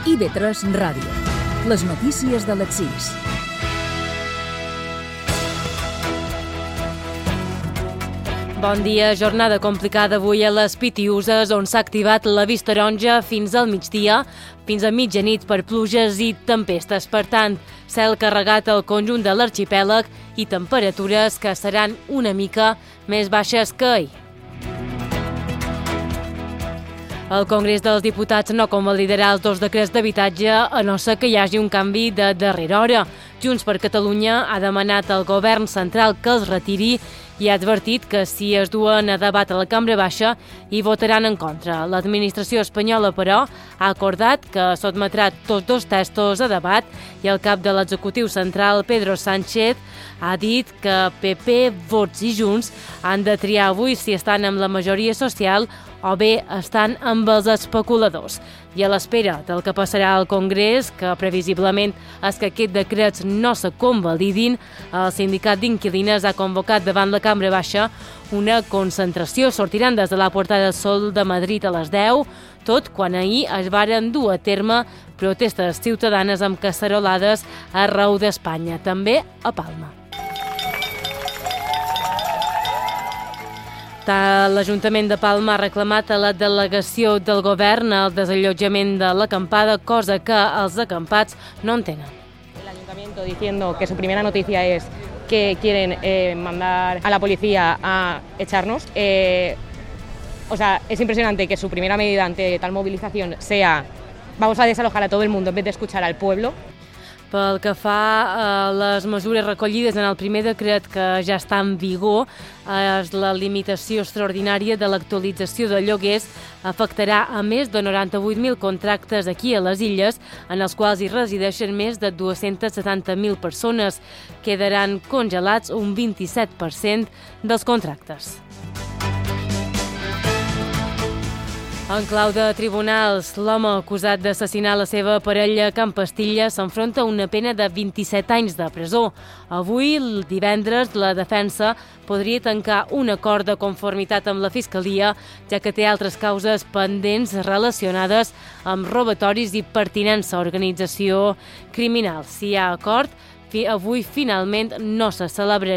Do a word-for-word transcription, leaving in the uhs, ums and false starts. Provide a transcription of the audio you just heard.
I V tres Ràdio. Les notícies de les sis. Bon dia, jornada complicada avui a les Pitiüses, on s'ha activat l'avís taronja fins al migdia, fins a mitjanit per pluges i tempestes. Per tant, cel carregat al conjunt de l'arxipèlag i temperatures que seran una mica més baixes que ahir. El Congrés dels Diputats no convalidarà els dos decrets d'habitatge a no ser que hi hagi un canvi de darrera hora. Junts per Catalunya ha demanat al govern central que els retiri i ha advertit que si es duen a debat a la Cambra Baixa hi votaran en contra. L'administració espanyola, però, ha acordat que sotmetrà tots dos textos a debat i el cap de l'executiu central, Pedro Sánchez, ha dit que P P, Vox i Junts han de triar avui si estan amb la majoria social o bé estan amb els especuladors. I a l'espera del que passarà al Congrés, que previsiblement és que aquests decrets no se convalidin, el sindicat d'inquilines ha convocat davant la Cambra Baixa una concentració. Sortiran des de la Puerta del Sol de Madrid a les deu, tot quan ahir es varen dur a terme protestes ciutadanes amb cacerolades arreu d'Espanya, també a Palma. L'Ajuntament de Palma ha reclamat a la delegació del govern el desallotjament de l'acampada, cosa que els acampats no entenen. El Ayuntamiento diciendo que su primera noticia es que quieren eh, mandar a la policía a echarnos. Eh, o sea, es impresionante que su primera medida ante tal movilización sea vamos a desalojar a todo el mundo en vez de escuchar al pueblo. Pel que fa a les mesures recollides en el primer decret que ja està en vigor, és la limitació extraordinària de l'actualització de lloguers afectarà a més de noranta-vuit mil contractes aquí a les illes, en els quals hi resideixen més de dos-cents setanta mil persones. Quedaran congelats un vint-i-set per cent dels contractes. En clau de tribunals, l'home acusat d'assassinar la seva parella a Can Pastilla s'enfronta a una pena de vint-i-set anys de presó. Avui, el divendres, la defensa podria tancar un acord de conformitat amb la Fiscalia, ja que té altres causes pendents relacionades amb robatoris i pertinença a organització criminal. Si hi ha acord, avui finalment no se celebrarà